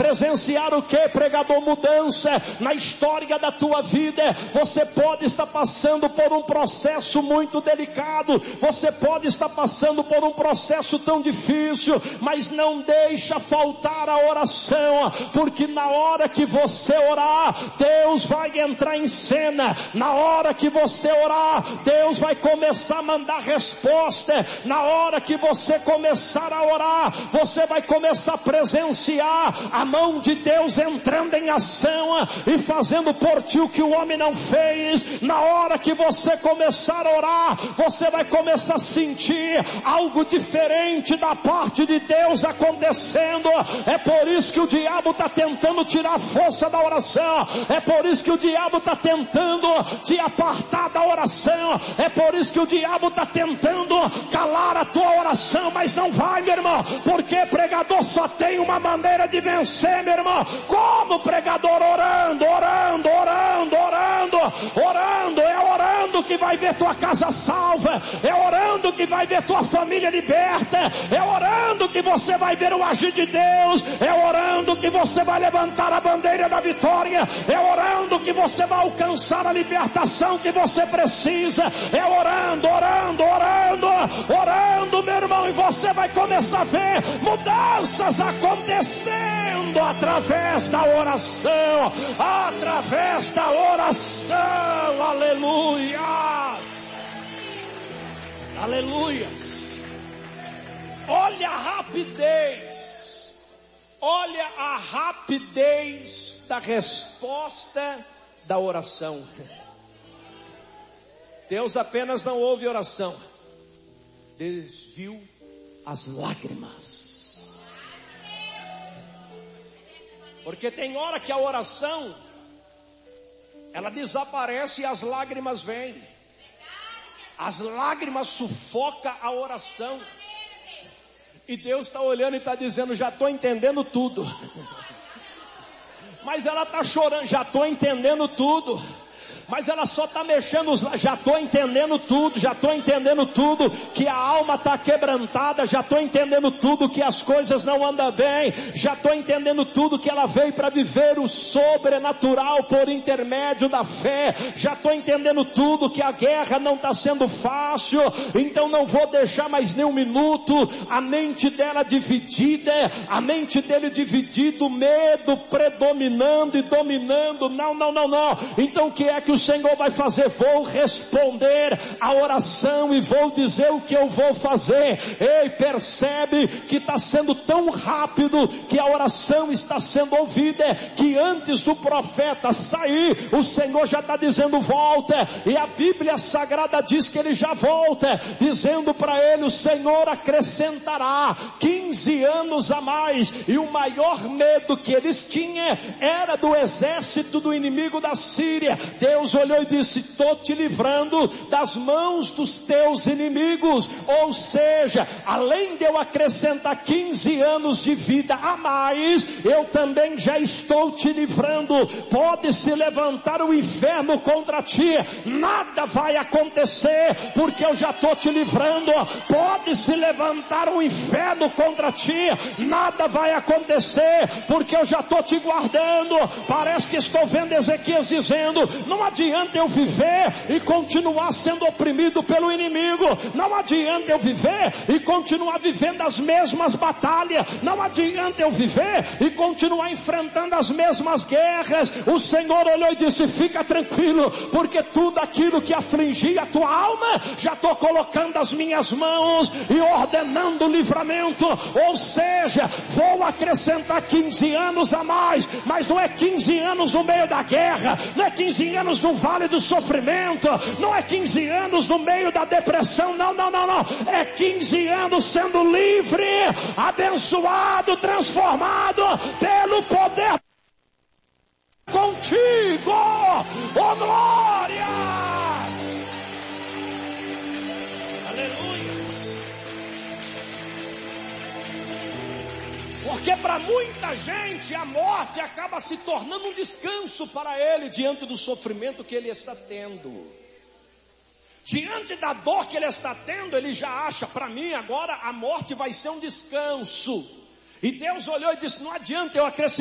presenciar o que, pregador? Mudança na história da tua vida. Você pode estar passando por um processo muito delicado, você pode estar passando por um processo tão difícil, mas não deixa faltar a oração, porque na hora que você orar, Deus vai entrar em cena. Na hora que você orar, Deus vai começar a mandar resposta. Na hora que você começar a orar, você vai começar a presenciar a mão de Deus entrando em ação e fazendo por ti o que o homem não fez. Na hora que você começar a orar, você vai começar a sentir algo diferente da parte de Deus acontecendo. É por isso que o diabo está tentando tirar a força da oração, é por isso que o diabo está tentando te apartar da oração, é por isso que o diabo está tentando calar a tua oração, mas não vai, meu irmão, porque pregador só tem uma maneira de vencer, meu irmão. Como pregador? Orando, orando, orando, orando, orando. É orando que vai ver tua casa salva, é orando que vai ver tua família liberta, é orando que você vai ver o agir de Deus, é orando que você vai levantar a bandeira da vitória, é orando que você vai alcançar a libertação que você precisa, é orando, orando, orando, orando, meu irmão, e você vai começar a ver mudanças acontecendo através da oração, através da oração. Aleluia, aleluia. Olha a rapidez, olha a rapidez da resposta da oração. Deus apenas não ouve oração, Deus viu as lágrimas. Porque tem hora que a oração, ela desaparece e as lágrimas vêm. As lágrimas sufocam a oração. E Deus está olhando e está dizendo, já estou entendendo tudo. Mas ela está chorando, já estou entendendo tudo. Mas ela só está mexendo, já estou entendendo tudo, já estou entendendo tudo, que a alma está quebrantada, já estou entendendo tudo, que as coisas não andam bem, já estou entendendo tudo, que ela veio para viver o sobrenatural por intermédio da fé, já estou entendendo tudo, que a guerra não está sendo fácil, então não vou deixar mais nem um minuto a mente dela dividida, a mente dele dividida, o medo predominando e dominando. Não, não, não, não. Então o que é que o Senhor vai fazer? Vou responder a oração e vou dizer o que eu vou fazer. Ei, percebe que está sendo tão rápido, que a oração está sendo ouvida, que antes do profeta sair, o Senhor já está dizendo volta, e a Bíblia Sagrada diz que ele já volta, dizendo para ele, o Senhor acrescentará 15 anos a mais, e o maior medo que eles tinham era do exército do inimigo da Síria. Deus olhou e disse, estou te livrando das mãos dos teus inimigos, ou seja, além de eu acrescentar 15 anos de vida a mais, eu também já estou te livrando. Pode se levantar o inferno contra ti, nada vai acontecer, porque eu já estou te livrando. Pode se levantar o inferno contra ti, nada vai acontecer, porque eu já estou te guardando. Parece que estou vendo Ezequias dizendo, não adianta eu viver e continuar sendo oprimido pelo inimigo, não adianta eu viver e continuar vivendo as mesmas batalhas, não adianta eu viver e continuar enfrentando as mesmas guerras. O Senhor olhou e disse, fica tranquilo, porque tudo aquilo que afligia a tua alma, já estou colocando as minhas mãos e ordenando o livramento. Ou seja, vou acrescentar 15 anos a mais, mas não é 15 anos no meio da guerra, não é 15 anos no vale do sofrimento, não é 15 anos no meio da depressão, não, não, não, não, é 15 anos sendo livre, abençoado, transformado pelo poder contigo. Oh glórias, aleluia. Porque para muita gente a morte acaba se tornando um descanso para ele diante do sofrimento que ele está tendo. Diante da dor que ele está tendo, ele já acha, para mim agora a morte vai ser um descanso. E Deus olhou e disse, não adianta eu acrescentar